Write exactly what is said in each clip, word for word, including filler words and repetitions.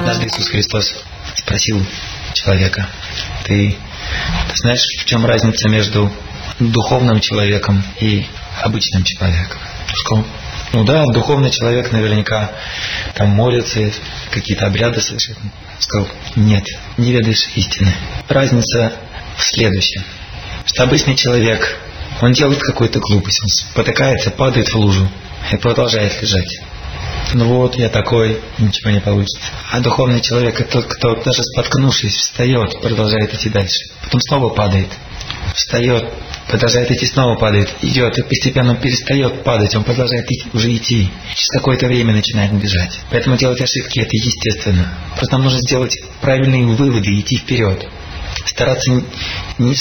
Однажды Иисус Христос спросил человека: ты, ты знаешь, в чем разница между духовным человеком и обычным человеком? Он сказал: ну да, духовный человек наверняка там молится, какие-то обряды совершает. Он сказал: нет, не ведаешь истины. Разница в следующем, что обычный человек, он делает какую-то глупость, он спотыкается, падает в лужу и продолжает лежать. Ну вот, я такой, ничего не получится. А духовный человек — это тот, кто, даже споткнувшись, встает, продолжает идти дальше. Потом снова падает, встает, продолжает идти, снова падает, идет, и постепенно он перестает падать, он продолжает идти, уже идти. Через какое-то время начинает бежать. Поэтому делать ошибки — это естественно. Просто нам нужно сделать правильные выводы и идти вперед. Стараться не,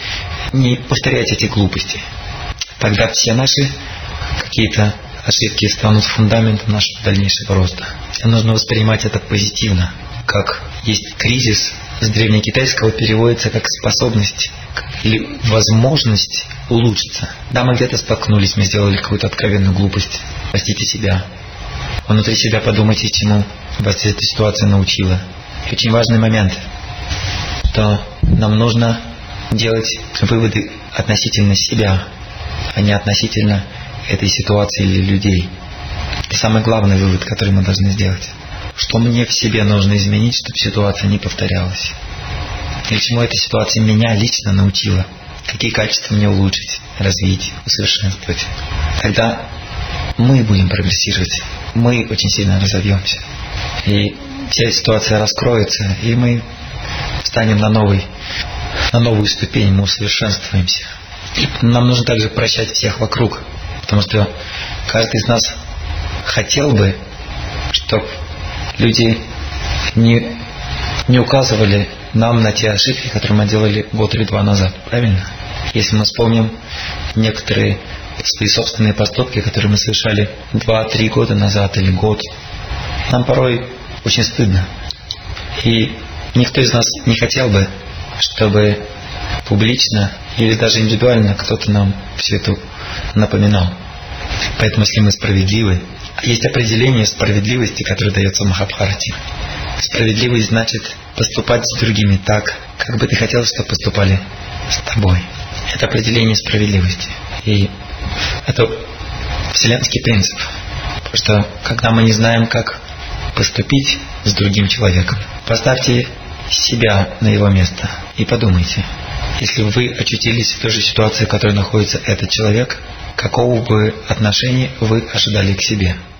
не повторять эти глупости. Тогда все наши какие-то ошибки станут фундаментом нашего дальнейшего роста. И нужно воспринимать это позитивно. Как есть кризис, с древнекитайского переводится как способность или возможность улучшиться. Да, мы где-то споткнулись, мы сделали какую-то откровенную глупость. Простите себя. Внутри себя подумайте, чему вас эта ситуация научила. И очень важный момент, что нам нужно делать выводы относительно себя, а не относительно этой ситуации или людей. Это самый главный вывод, который мы должны сделать. Что мне в себе нужно изменить, чтобы ситуация не повторялась? Или чему эта ситуация меня лично научила? Какие качества мне улучшить, развить, усовершенствовать? Тогда мы будем прогрессировать. Мы очень сильно разовьемся. И вся ситуация раскроется, и мы встанем на новый, на новую ступень, мы усовершенствуемся. Нам нужно также прощать всех вокруг. Потому что каждый из нас хотел бы, чтобы люди не, не указывали нам на те ошибки, которые мы делали год или два назад. Правильно? Если мы вспомним некоторые свои собственные поступки, которые мы совершали два-три года назад или год, нам порой очень стыдно. И никто из нас не хотел бы, чтобы публично или даже индивидуально кто-то нам все это напоминал. Поэтому, если мы справедливы, есть определение справедливости, которое дается в Махабхарате. Справедливость значит поступать с другими так, как бы ты хотел, чтобы поступали с тобой. Это определение справедливости. И это вселенский принцип. Потому что когда мы не знаем, как поступить с другим человеком, поставьте себя на его место и подумайте. Если вы очутились в той же ситуации, в которой находится этот человек, какого бы отношения вы ожидали к себе?